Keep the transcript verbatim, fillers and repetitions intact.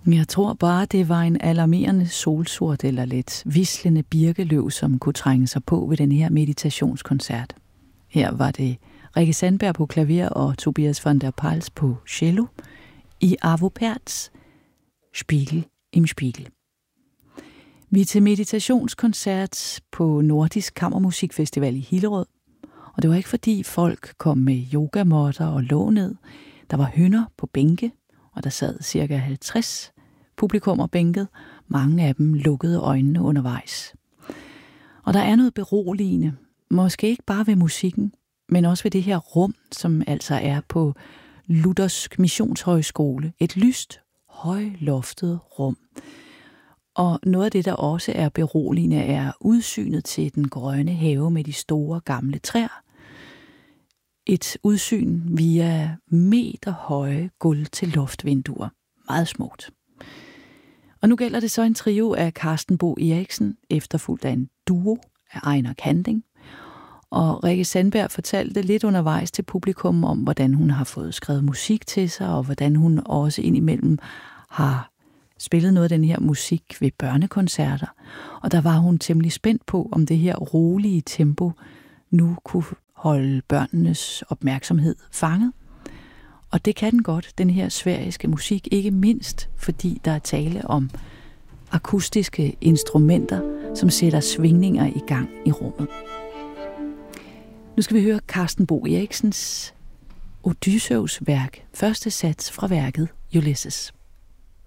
Jeg tror bare, det var en alarmerende solsort eller lidt vislende birkeløv, som kunne trænge sig på ved den her meditationskoncert. Her var det Rikke Sandberg på klaver og Tobias van der Pals på cello i Arvo Pärts Spiegel im Spiegel. Vi er til meditationskoncert på Nordisk Kammermusikfestival i Hillerød, og det var ikke fordi folk kom med yogamåtter og lå ned. Der var hønder på bænke, og der sad cirka halvtreds publikummer bænket. Mange af dem lukkede øjnene undervejs. Og der er noget beroligende, måske ikke bare ved musikken, men også ved det her rum, som altså er på Luthersk Missionshøjskole. Et lyst, højloftet rum. Og noget af det, der også er beroligende, er udsynet til den grønne have med de store gamle træer. Et udsyn via meterhøje gulv til loftvinduer. Meget smukt. Og nu gælder det så en trio af Carsten Bo Eriksen, efterfulgt af en duo af Ejner Kanding. Og Rikke Sandberg fortalte lidt undervejs til publikum om, hvordan hun har fået skrevet musik til sig, og hvordan hun også indimellem har spillet noget af den her musik ved børnekoncerter. Og der var hun temmelig spændt på, om det her rolige tempo nu kunne holde børnenes opmærksomhed fanget. Og det kan den godt, den her sværiske musik, ikke mindst fordi der er tale om akustiske instrumenter, som sætter svingninger i gang i rummet. Nu skal vi høre Carsten Bo Eriksens Odysseus værk, første sats fra værket Ulysses.